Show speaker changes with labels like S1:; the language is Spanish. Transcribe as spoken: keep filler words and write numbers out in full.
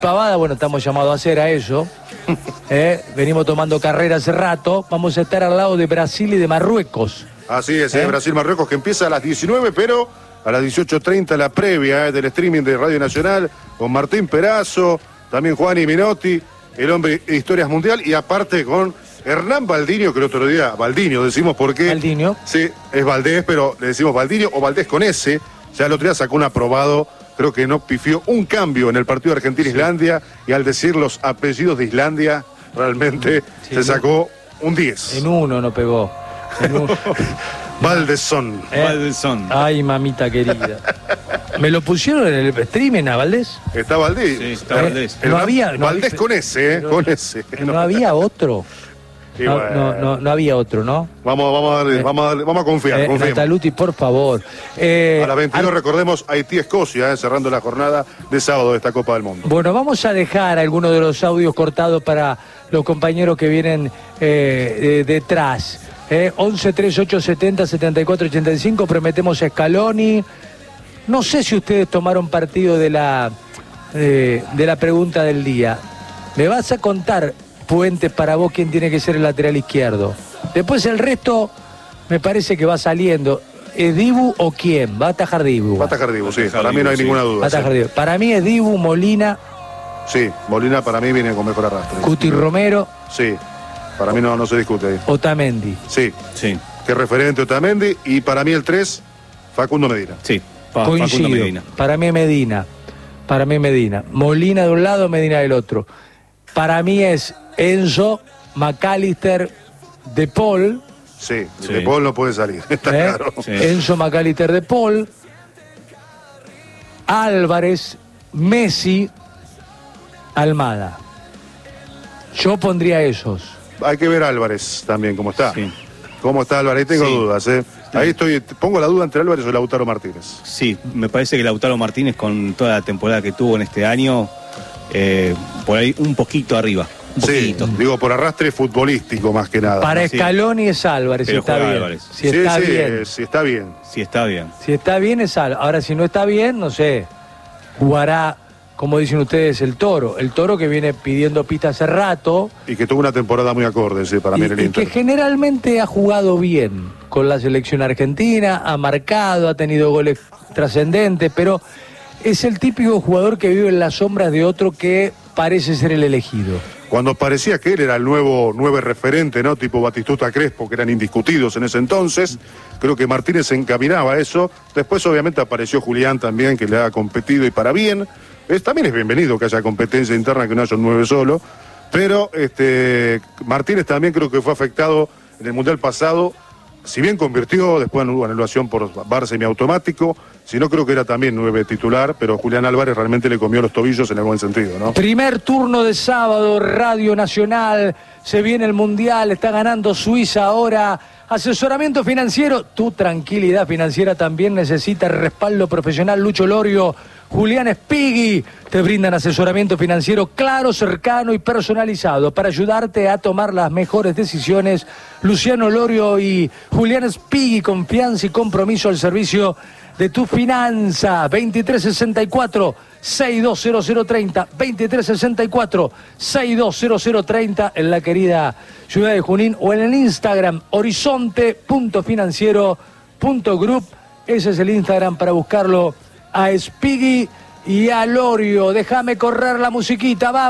S1: Pavada, bueno, estamos llamados a hacer a eso. ¿eh? Venimos tomando carrera hace rato. Vamos a estar al lado de Brasil y de Marruecos.
S2: Así es,
S1: ¿Eh?
S2: ¿eh? Brasil-Marruecos, que empieza a las diecinueve, pero a las dieciocho treinta la previa ¿eh? del streaming de Radio Nacional, con Martín Perazo, también Juani Minotti, el hombre de Historias Mundial, y aparte con Hernán Baldiño, que el otro día, Baldiño, decimos porque...
S1: Baldiño.
S2: Sí, es Valdés, pero le decimos Baldiño o Valdés con S. Ya el otro día sacó un aprobado, creo que no pifió un cambio en el partido de Argentina-Islandia, y al decir los apellidos de Islandia, realmente
S1: sí,
S2: se sacó un diez.
S1: En uno no pegó. En uno.
S2: Valdezón.
S1: ¿Eh?
S3: Valdezón.
S1: Ay, mamita querida. ¿Me lo pusieron en el streaming a Valdés?
S2: Está Valdés.
S3: Sí, está Valdés.
S2: El
S1: No
S2: Val-
S1: había- no
S2: Valdés
S1: había-
S2: con S, ¿eh?
S1: pero-
S2: con S.
S1: No había otro.
S2: Y
S1: No,
S2: bueno.
S1: no, no, no había otro, ¿no?
S2: Vamos, vamos a darle,
S1: Eh,
S2: vamos a darle, vamos a confiar,
S1: Eh,
S2: confiemos.
S1: Nataluti, por favor. Eh,
S2: A las veintidós
S1: al-
S2: recordemos Haití-Escocia, ¿eh? cerrando la jornada de sábado de esta Copa del Mundo.
S1: Bueno, vamos a dejar algunos de los audios cortados para los compañeros que vienen eh, de- detrás. Eh, once treinta y ocho setenta setenta y cuatro ochenta y cinco, prometemos a Scaloni. No sé si ustedes tomaron partido de la, eh, de la pregunta del día. Me vas a contar, Puentes, para vos quién tiene que ser el lateral izquierdo. Después el resto me parece que va saliendo. ¿Es Dibu o quién? Va a atajar Dibu.
S2: Va a atajar Dibu, sí,
S3: Va a atajar
S2: para mí no hay
S3: Dibu,
S2: ninguna
S3: sí.
S1: Va a
S2: duda.
S1: atajar
S2: Sí.
S1: Dibu. Para mí es Dibu, Molina,
S2: Sí, Molina para mí viene con mejor arrastre.
S1: Cuti Romero,
S2: Sí, para mí no, no se discute ahí.
S1: Otamendi.
S2: Sí,
S3: Sí,
S2: que referente Otamendi, y para mí el tres, Facundo Medina.
S3: sí. Pa- Facundo
S1: Coincido.
S3: Medina.
S1: Para mí Medina. Para mí Medina. Molina de un lado, Medina del otro. Para mí es Enzo, McAllister, De Paul.
S2: Sí,
S3: Sí.
S2: de Paul no puede salir, está
S1: ¿eh?
S2: claro.
S3: Sí.
S1: Enzo, McAllister, De Paul. Álvarez, Messi, Almada. Yo pondría esos.
S2: Hay que ver a Álvarez también, cómo está.
S3: Sí.
S2: ¿Cómo está Álvarez? Ahí tengo
S3: Sí.
S2: dudas, ¿eh? Ahí estoy, pongo la duda entre Álvarez o Lautaro Martínez.
S3: Sí, me parece que Lautaro Martínez, con toda la temporada que tuvo en este año, eh, por ahí un poquito arriba. Un
S2: Sí,
S3: poquito.
S2: digo, por arrastre futbolístico más que nada.
S1: Para
S3: sí.
S1: Scaloni es Álvarez, si
S3: Pero
S1: está
S3: juega
S1: bien.
S3: Álvarez.
S1: Si está
S2: sí,
S1: bien.
S2: eh, sí, está bien.
S3: Sí, está bien.
S1: Si está bien es Álvarez. Ahora, si no está bien, no sé. Jugará, como dicen ustedes, el Toro. El Toro que viene pidiendo pista hace rato.
S2: Y que tuvo una temporada muy acorde, sí, para
S1: Y,
S2: mí en el
S1: y
S2: Inter.
S1: que generalmente ha jugado bien con la selección argentina, ha marcado, ha tenido goles trascendentes, pero es el típico jugador que vive en las sombras de otro que parece ser el elegido.
S2: Cuando parecía que él era el nuevo nueve referente, ¿no? Tipo Batistuta, Crespo, que eran indiscutidos en ese entonces. Creo que Martínez se encaminaba a eso. Después, obviamente, apareció Julián también, que le ha competido y para bien. Es, también es bienvenido que haya competencia interna, que no haya un nueve solo. Pero este Martínez también creo que fue afectado en el Mundial pasado. Si bien convirtió, después hubo anulación por VAR semiautomático, si no creo que era también nueve titular, pero Julián Álvarez realmente le comió los tobillos en el buen sentido, ¿no?
S1: Primer turno de sábado, Radio Nacional, se viene el Mundial, está ganando Suiza ahora. Asesoramiento financiero, tu tranquilidad financiera también necesita respaldo profesional. Lucho Lorio, Julián Spighi te brindan asesoramiento financiero claro, cercano y personalizado para ayudarte a tomar las mejores decisiones. Luciano Lorio y Julián Spighi, confianza y compromiso al servicio de tu finanza. Veintitrés sesenta y cuatro, sesenta y dos cero cero treinta, veintitrés sesenta y cuatro, sesenta y dos cero cero treinta en la querida ciudad de Junín, o en el Instagram horizonte punto financiero punto group. Ese es el Instagram para buscarlo a Spighi y a Lorio. Déjame correr la musiquita, va.